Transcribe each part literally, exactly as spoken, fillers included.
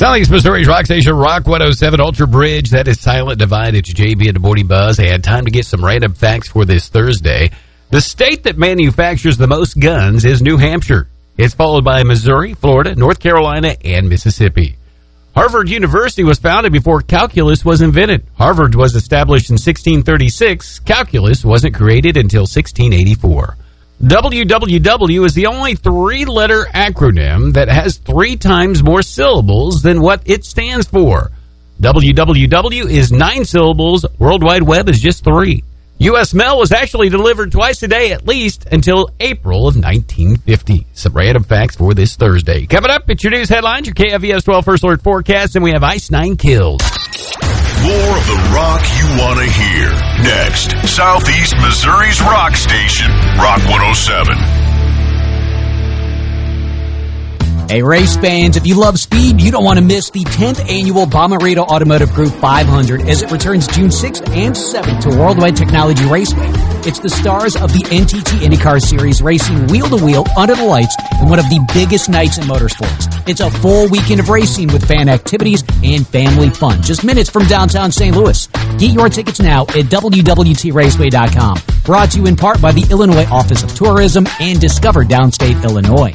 Southeast Missouri's Rock Station, Rock one oh seven, Ultra Bridge. That is Silent Divide. It's J B and the Morning Buzz. I had time to get some random facts for this Thursday. The state that manufactures the most guns is New Hampshire. It's followed by Missouri, Florida, North Carolina, and Mississippi. Harvard University was founded before calculus was invented. Harvard was established in sixteen thirty-six. Calculus wasn't created until sixteen eighty-four. W W W is the only three-letter acronym that has three times more syllables than what it stands for. W W W is nine syllables. World Wide Web is just three. U S mail was actually delivered twice a day at least until April of nineteen fifty. Some random facts for this Thursday. Coming up, it's your news headlines, your K F V S twelve First Alert forecast, and we have Ice nine killed. More of the rock you want to hear. Next, Southeast Missouri's rock station, Rock one oh seven. Hey, race fans, if you love speed, you don't want to miss the tenth annual Bomarito Automotive Group five hundred as it returns June sixth and seventh to Worldwide Technology Raceway. It's the stars of the N T T IndyCar Series racing wheel-to-wheel under the lights in one of the biggest nights in motorsports. It's a full weekend of racing with fan activities and family fun, just minutes from downtown Saint Louis. Get your tickets now at W W T raceway dot com. Brought to you in part by the Illinois Office of Tourism and Discover Downstate Illinois.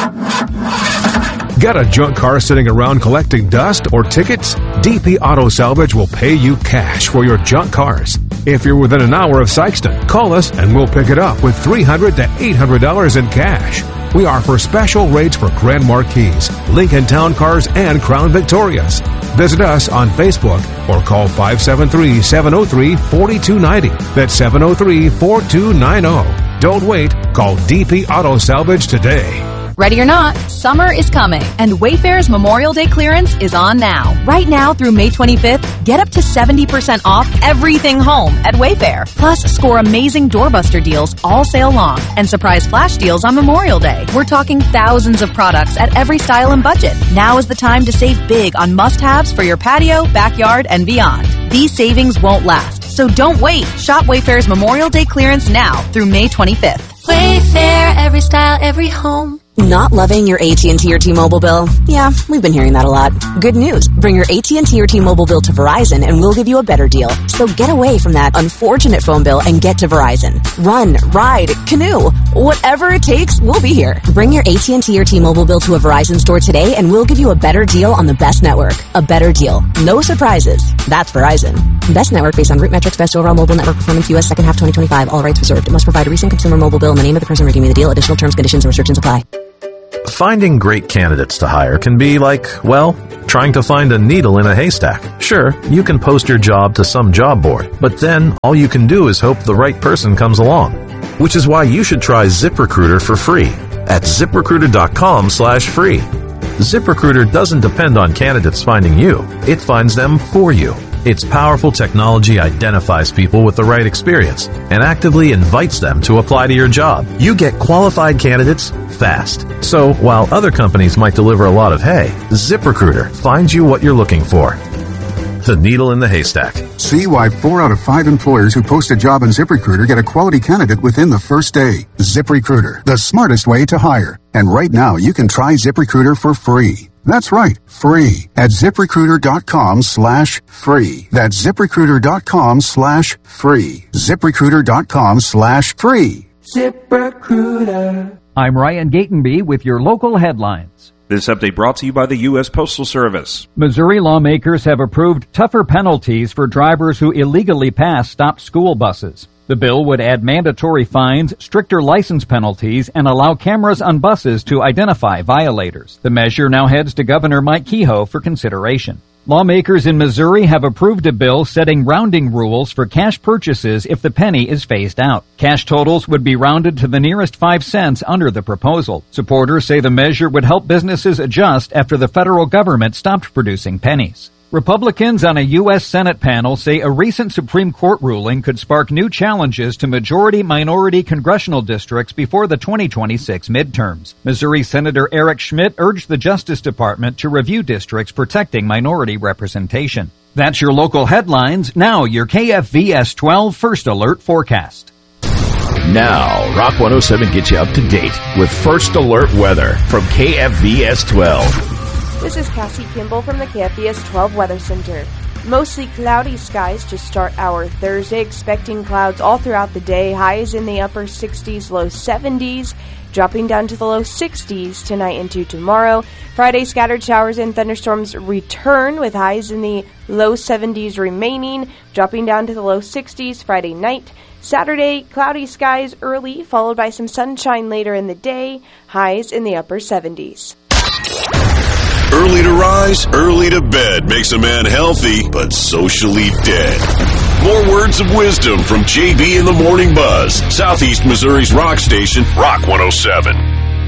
Got a junk car sitting around collecting dust or tickets? D P Auto Salvage will pay you cash for your junk cars. If you're within an hour of Sykeston, call us and we'll pick it up with three hundred dollars to eight hundred dollars in cash. We offer special rates for Grand Marquis, Lincoln Town Cars, and Crown Victorias. Visit us on Facebook or call five seven three, seven oh three, four two nine oh. That's seven oh three, four two nine oh. Don't wait. Call D P Auto Salvage today. Ready or not, summer is coming, and Wayfair's Memorial Day clearance is on now. Right now through May twenty-fifth, get up to seventy percent off everything home at Wayfair. Plus, score amazing doorbuster deals all sale long and surprise flash deals on Memorial Day. We're talking thousands of products at every style and budget. Now is the time to save big on must-haves for your patio, backyard, and beyond. These savings won't last, so don't wait. Shop Wayfair's Memorial Day clearance now through May twenty-fifth. Wayfair, every style, every home. Not loving your A T and T or T-Mobile bill? Yeah, we've been hearing that a lot. Good news. Bring your A T and T or T-Mobile bill to Verizon and we'll give you a better deal. So get away from that unfortunate phone bill and get to Verizon. Run, ride, canoe. Whatever it takes, we'll be here. Bring your A T and T or T-Mobile bill to a Verizon store today and we'll give you a better deal on the best network. A better deal. No surprises. That's Verizon. Best network based on root metrics, best overall mobile network performance, U S second half twenty twenty-five. All rights reserved. It must provide a recent consumer mobile bill and the name of the person redeeming the deal. Additional terms, conditions, and restrictions apply. Finding great candidates to hire can be like, well, trying to find a needle in a haystack. Sure, you can post your job to some job board, but then all you can do is hope the right person comes along. Which is why you should try ZipRecruiter for free at ZipRecruiter.com slash free. ZipRecruiter doesn't depend on candidates finding you. It finds them for you. Its powerful technology identifies people with the right experience and actively invites them to apply to your job. You get qualified candidates fast. So while other companies might deliver a lot of hay, ZipRecruiter finds you what you're looking for. The needle in the haystack. See why four out of five employers who post a job on ZipRecruiter get a quality candidate within the first day. ZipRecruiter, the smartest way to hire. And right now, you can try ZipRecruiter for free. That's right, free at ZipRecruiter.com slash free. That's ZipRecruiter.com slash free. ZipRecruiter.com slash free. ZipRecruiter. I'm Ryan Gatenby with your local headlines. This update brought to you by the U S Postal Service. Missouri lawmakers have approved tougher penalties for drivers who illegally pass stopped school buses. The bill would add mandatory fines, stricter license penalties, and allow cameras on buses to identify violators. The measure now heads to Governor Mike Kehoe for consideration. Lawmakers in Missouri have approved a bill setting rounding rules for cash purchases if the penny is phased out. Cash totals would be rounded to the nearest five cents under the proposal. Supporters say the measure would help businesses adjust after the federal government stopped producing pennies. Republicans on a U S Senate panel say a recent Supreme Court ruling could spark new challenges to majority-minority congressional districts before the twenty twenty-six midterms. Missouri Senator Eric Schmitt urged the Justice Department to review districts protecting minority representation. That's your local headlines. Now your K F V S twelve First Alert forecast. Now, Rock one oh seven gets you up to date with First Alert weather from K F V S twelve. This is Cassie Kimball from the K F B S twelve Weather Center. Mostly cloudy skies to start our Thursday, expecting clouds all throughout the day. Highs in the upper sixties, low seventies, dropping down to the low sixties tonight into tomorrow. Friday, scattered showers and thunderstorms return with highs in the low seventies remaining, dropping down to the low sixties Friday night. Saturday, cloudy skies early, followed by some sunshine later in the day, highs in the upper seventies. Early to rise, early to bed makes a man healthy, but socially dead. More words of wisdom from J B in the Morning Buzz, Southeast Missouri's rock station, Rock one oh seven.